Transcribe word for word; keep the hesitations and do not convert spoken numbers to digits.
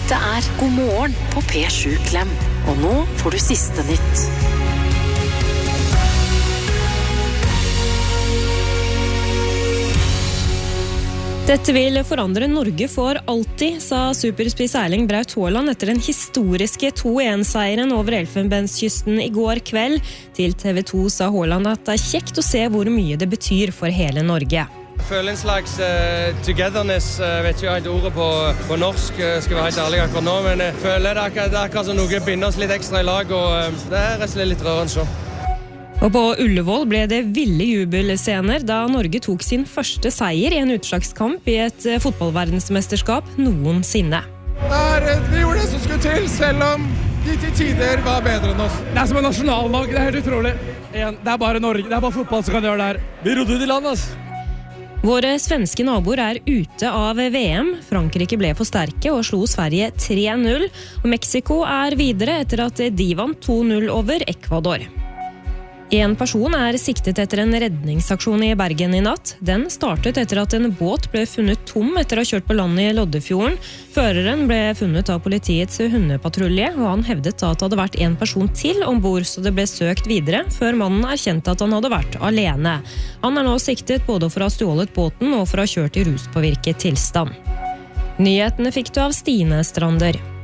Dette er God morgen på P sju Klem. Og nå får du siste nytt. Dette vil forandre Norge for alltid, sa superspiss Erling Braut Haaland etter den historiske to en-seieren over Elfenbenskysten i går kveld. Til T V to sa Haaland at det er kjekt å se hvor mye det betyr for hele Norge. Jeg føler en slags uh, togetherness, uh, vet ikke helt ordet på, på norsk, uh, skal være helt ærlig akkurat nå, men jeg føler det er akkurat, det er akkurat som noe binder oss litt ekstra i lag, og uh, det er rett og slett litt rørende så. Og på Ullevål ble det ville jubelscener da Norge tok sin første seier i en utslagskamp i et fotballverdensmesterskap noensinne. Der, vi gjorde det som skulle til, selv om de til tider var bedre enn oss. Det er som en nasjonaldag, det er helt utrolig. Det er bare Norge, det er bare fotball som kan gjøre det her. Vi rodde ut i land, ass. Våre svenske naboer er ute av V M. Frankrike ble for sterke og slo Sverige tre null. Og Mexico er videre etter at de vant to null over Ecuador. En person er siktet etter en redningsaksjon i Bergen i natt. Den startet etter at en båt ble funnet tom etter å ha kjørt på land i Loddefjorden. Føreren ble funnet av politiets hundepatrulje, og han hevdet at det hadde vært en person til ombord, så det ble søkt videre, før mannen erkjente at han hadde vært alene. Han er nå siktet både for å ha stjålet båten og for å ha kjørt i ruspåvirket tilstand. Nyhetene fikk du av Stine Strander.